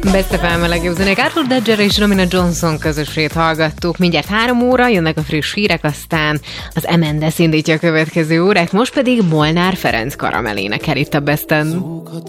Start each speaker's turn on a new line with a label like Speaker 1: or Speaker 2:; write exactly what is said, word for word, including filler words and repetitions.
Speaker 1: Best ef em legjobb zenék. Arthur Dodger és Romina Johnson közösét hallgattuk. Mindjárt három óra, jönnek a friss hírek, aztán az Emendes indítja a következő órát, most pedig Molnár Ferenc Karamelének el itt a Besten.